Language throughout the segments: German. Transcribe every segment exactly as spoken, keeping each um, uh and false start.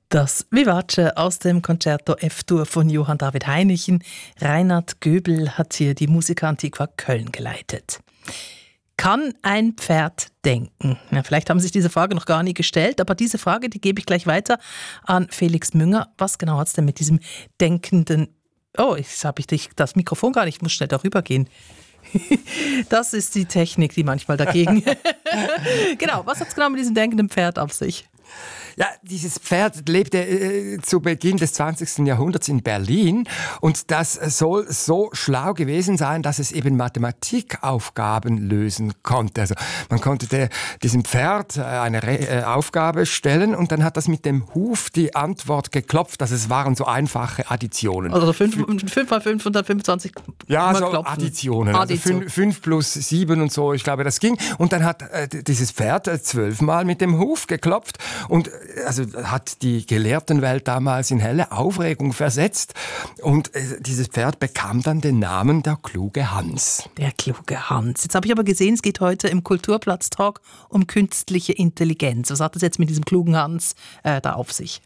Das Vivace aus dem Concerto F-Dur von Johann David Heinichen. Reinhard Göbel hat hier die Musica Antiqua Köln geleitet. Kann ein Pferd denken? Ja, vielleicht haben Sie sich diese Frage noch gar nie gestellt, aber diese Frage, die gebe ich gleich weiter an Felix Münger. Was genau hat es denn mit diesem denkenden... Oh, jetzt habe ich dich, das Mikrofon gar nicht, ich muss schnell darüber gehen. Das ist die Technik, die manchmal dagegen... Genau, was hat es genau mit diesem denkenden Pferd auf sich? Ja, dieses Pferd lebte äh, zu Beginn des zwanzigsten Jahrhunderts in Berlin und das soll so schlau gewesen sein, dass es eben Mathematikaufgaben lösen konnte. Also man konnte der, diesem Pferd eine Re- äh, Aufgabe stellen und dann hat das mit dem Huf die Antwort geklopft. Also es waren so einfache Additionen. Also fünf mal fünf, hundertfünfundzwanzig Ja, mal so klopfen. Additionen. Addition. Also fünf plus sieben und so, ich glaube, das ging. Und dann hat äh, dieses Pferd äh, zwölfmal mit dem Huf geklopft und also hat die Gelehrtenwelt damals in helle Aufregung versetzt und äh, dieses Pferd bekam dann den Namen der kluge Hans. Der kluge Hans. Jetzt habe ich aber gesehen, es geht heute im Kulturplatz-Talk um künstliche Intelligenz. Was hat es jetzt mit diesem klugen Hans äh, da auf sich?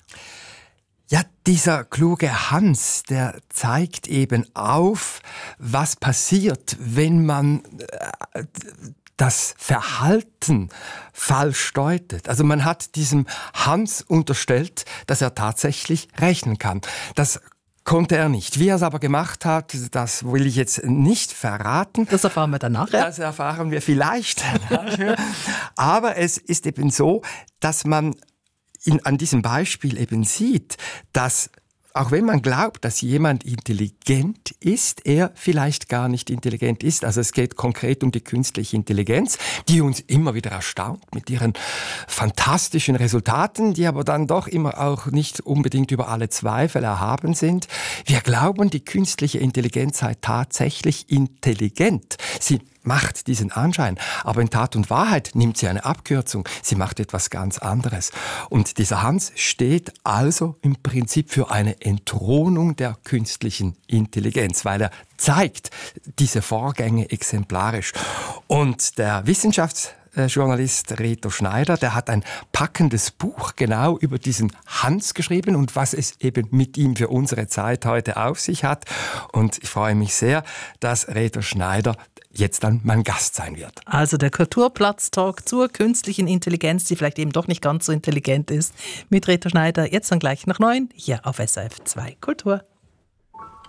Ja, dieser kluge Hans, der zeigt eben auf, was passiert, wenn man äh, das Verhalten falsch deutet. Also man hat diesem Hans unterstellt, dass er tatsächlich rechnen kann. Das konnte er nicht. Wie er es aber gemacht hat, das will ich jetzt nicht verraten. Das erfahren wir dann nachher. Das erfahren wir vielleicht nachher. Aber es ist eben so, dass man in, an diesem Beispiel eben sieht, dass auch wenn man glaubt, dass jemand intelligent ist, er vielleicht gar nicht intelligent ist. Also es geht konkret um die künstliche Intelligenz, die uns immer wieder erstaunt mit ihren fantastischen Resultaten, die aber dann doch immer auch nicht unbedingt über alle Zweifel erhaben sind. Wir glauben, die künstliche Intelligenz sei tatsächlich intelligent. Sie macht diesen Anschein, aber in Tat und Wahrheit nimmt sie eine Abkürzung. Sie macht etwas ganz anderes. Und dieser Hans steht also im Prinzip für eine Entthronung der künstlichen Intelligenz, weil er zeigt diese Vorgänge exemplarisch. Und der Wissenschaftsjournalist Reto Schneider, der hat ein packendes Buch genau über diesen Hans geschrieben und was es eben mit ihm für unsere Zeit heute auf sich hat. Und ich freue mich sehr, dass Reto Schneider jetzt dann mein Gast sein wird. Also der Kulturplatz-Talk zur künstlichen Intelligenz, die vielleicht eben doch nicht ganz so intelligent ist, mit Reto Schneider, jetzt dann gleich nach neun, hier auf S R F zwei Kultur.